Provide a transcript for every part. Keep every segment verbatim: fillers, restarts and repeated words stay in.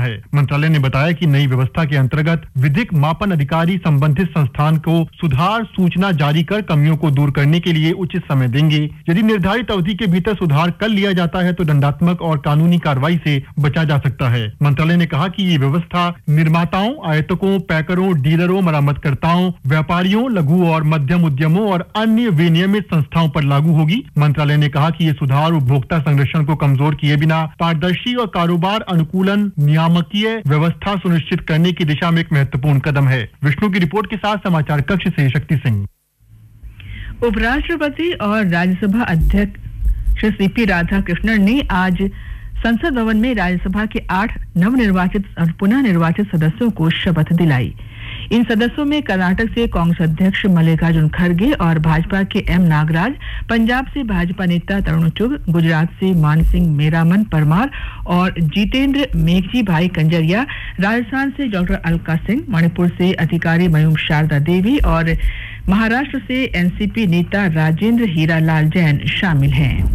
है। मंत्रालय ने बताया कि नई व्यवस्था के अंतर्गत विधिक मापन अधिकारी संबंधित संस्थान को सुधार सूचना जारी कर कमियों को दूर करने के लिए उचित समय देंगे। यदि निर्धारित अवधि के भीतर सुधार कर लिया जाता है तो दंडात्मक और कानूनी कार्रवाई से बचा जा सकता है। मंत्रालय ने कहा कि ये व्यवस्था निर्माताओं, आयातकों, पैकरों, डीलरों, मरम्मतकर्ताओं, व्यापारियों, लघु और मध्यम उद्यमों और अन्य विनियमित संस्थाओं पर लागू होगी। मंत्रालय ने कहा कि ये सुधार उपभोक्ता संरक्षण को कमजोर किए बिना पारदर्शी और कारोबार अनुकूलन नियामकीय व्यवस्था सुनिश्चित करने की दिशा में एक महत्वपूर्ण कदम है। विष्णु की रिपोर्ट के साथ समाचार कक्ष से शक्ति सिंह। उपराष्ट्रपति और राज्यसभा अध्यक्ष सीपी राधाकृष्णन ने आज संसद भवन में राज्यसभा के आठ नवनिर्वाचित और पुनः निर्वाचित सदस्यों को शपथ दिलाई। इन सदस्यों में कर्नाटक से कांग्रेस अध्यक्ष मल्लिकार्जुन खड़गे और भाजपा के एम नागराज, पंजाब से भाजपा नेता तरुण चुग, गुजरात से मानसिंह मेरामन परमार और जितेंद्र मेघजी भाई कंजरिया, राजस्थान से डॉक्टर अलका सिंह, मणिपुर से अधिकारी मयूम शारदा देवी और महाराष्ट्र से एनसीपी नेता राजेंद्र हीरालाल जैन शामिल हैं।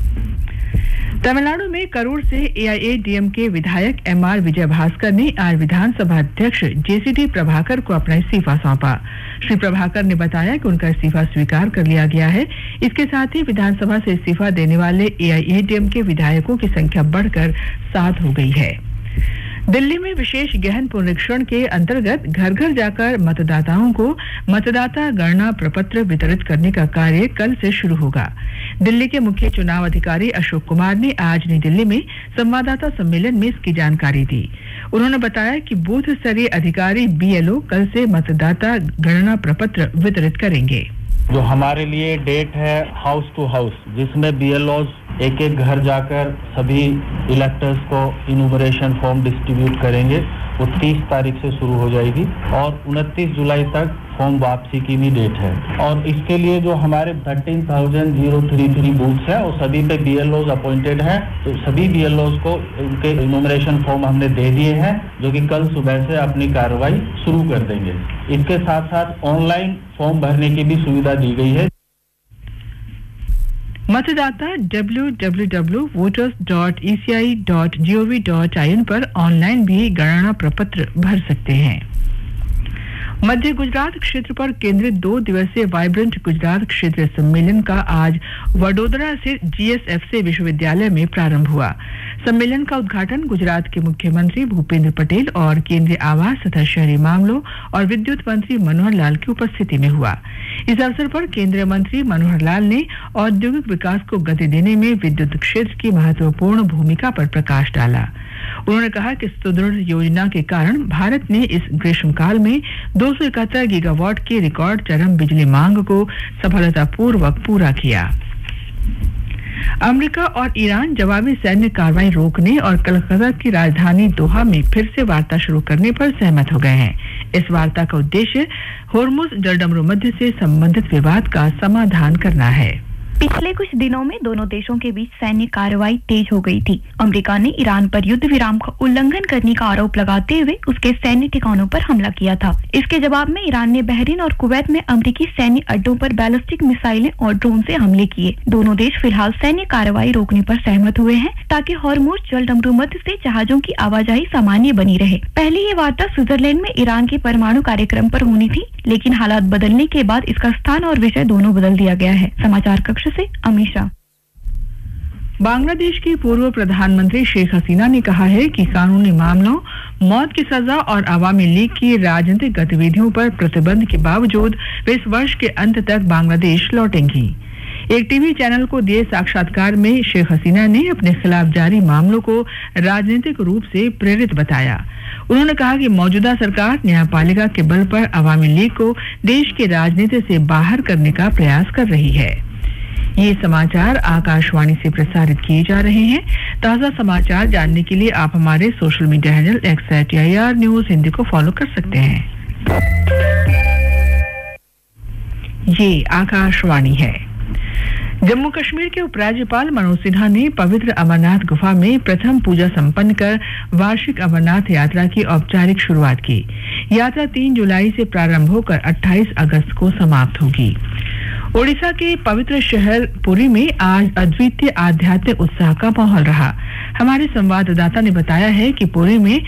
तमिलनाडु में करूर से एआईएडीएमके विधायक एमआर विजय भास्कर ने आज विधानसभा अध्यक्ष जेसीडी प्रभाकर को अपना इस्तीफा सौंपा। श्री प्रभाकर ने बताया कि उनका इस्तीफा स्वीकार कर लिया गया है। इसके साथ ही विधानसभा से इस्तीफा देने वाले एआईएडीएमके विधायकों की संख्या बढ़कर सात हो गई है। दिल्ली में विशेष गहन पुनरीक्षण के अंतर्गत घर घर जाकर मतदाताओं को मतदाता गणना प्रपत्र वितरित करने का कार्य कल से शुरू होगा। दिल्ली के मुख्य चुनाव अधिकारी अशोक कुमार ने आज नई दिल्ली में संवाददाता सम्मेलन में इसकी जानकारी दी। उन्होंने बताया कि बूथ स्तरीय अधिकारी बीएलओ कल से मतदाता गणना प्रपत्र वितरित करेंगे। जो हमारे लिए डेट है हाउस टू हाउस, जिसमें बीएलओज एक एक घर जाकर सभी इलेक्टर्स को इन्यूमरेशन फॉर्म डिस्ट्रीब्यूट करेंगे, वो तीस तारीख से शुरू हो जाएगी और उनतीस जुलाई तक फॉर्म वापसी की भी डेट है। और इसके लिए जो हमारे तेरह हज़ार तैंतीस बूथ्स है वो सभी पे बीएलओज अपॉइंटेड हैं, तो सभी बीएलओज को उनके इन्यूमरेशन फॉर्म हमने दे दिए हैं, जो कि कल सुबह से अपनी कार्रवाई शुरू कर देंगे। इसके साथ साथ ऑनलाइन फॉर्म भरने की भी सुविधा दी गई है। मतदाता W W W dot voters dot E C I dot G O V dot I N पर ऑनलाइन भी गणना प्रपत्र भर सकते हैं। मध्य गुजरात क्षेत्र पर केंद्रित दो दिवसीय वाइब्रेंट गुजरात क्षेत्रीय सम्मेलन का आज वडोदरा से जीएसएफसी विश्वविद्यालय में प्रारंभ हुआ। सम्मेलन का उद्घाटन गुजरात के मुख्यमंत्री भूपेंद्र पटेल और केंद्रीय आवास तथा शहरी मामलों और विद्युत मंत्री मनोहर लाल की उपस्थिति में हुआ। इस अवसर पर केंद्रीय मंत्री मनोहर लाल ने औद्योगिक विकास को गति देने में विद्युत क्षेत्र की महत्वपूर्ण भूमिका पर प्रकाश डाला। उन्होंने कहा कि सुदृढ़ योजना के कारण भारत ने इस ग्रीष्मकाल में दो सौ इकहत्तर गीगावाट की रिकॉर्ड चरम बिजली मांग को सफलतापूर्वक पूरा किया। अमेरिका और ईरान जवाबी सैन्य कार्रवाई रोकने और कतर की राजधानी दोहा में फिर से वार्ता शुरू करने पर सहमत हो गए हैं। इस वार्ता का उद्देश्य होर्मुज जलडमरू मध्य से संबंधित विवाद का समाधान करना है। पिछले कुछ दिनों में दोनों देशों के बीच सैन्य कार्रवाई तेज हो गई थी। अमेरिका ने ईरान पर युद्ध विराम का उल्लंघन करने का आरोप लगाते हुए उसके सैन्य ठिकानों पर हमला किया था। इसके जवाब में ईरान ने बहरीन और कुवैत में अमेरिकी सैन्य अड्डों पर बैलिस्टिक मिसाइलें और ड्रोन से हमले किए। दोनों देश फिलहाल सैन्य कार्रवाई रोकने पर सहमत हुए हैं ताकि होर्मुज जलडमरू मध्य से जहाजों की आवाजाही सामान्य बनी रहे। पहले ये वार्ता स्विट्जरलैंड में ईरान के परमाणु कार्यक्रम पर होनी थी, लेकिन हालात बदलने के बाद इसका स्थान और विषय दोनों बदल दिया गया है। समाचार कक्ष से अमीशा। बांग्लादेश की पूर्व प्रधानमंत्री शेख हसीना ने कहा है कि कानूनी मामलों, मौत की सजा और अवामी लीग की राजनीतिक गतिविधियों पर प्रतिबंध के बावजूद वे इस वर्ष के अंत तक बांग्लादेश लौटेंगी। एक टीवी चैनल को दिए साक्षात्कार में शेख हसीना ने अपने खिलाफ जारी मामलों को राजनीतिक रूप से प्रेरित बताया। उन्होंने कहा कि मौजूदा सरकार न्यायपालिका के बल पर अवामी लीग को देश की राजनीति से बाहर करने का प्रयास कर रही है। ये समाचार आकाशवाणी से प्रसारित किए जा रहे हैं। ताज़ा समाचार जानने के लिए आप हमारे social media handle x eight I R news Hindi को फॉलो कर सकते हैं। ये आकाशवाणी है। जम्मू कश्मीर के उपराज्यपाल मनोज सिन्हा ने पवित्र अमरनाथ गुफा में प्रथम पूजा संपन्न कर वार्षिक अमरनाथ यात्रा की औपचारिक शुरुआत की। यात्रा तीन जुलाई से प्रारंभ होकर अट्ठाईस अगस्त को समाप्त होगी। ओडिशा के पवित्र शहर पुरी में आज अद्वितीय आध्यात्मिक उत्साह का माहौल रहा। हमारे संवाददाता ने बताया है कि पुरी में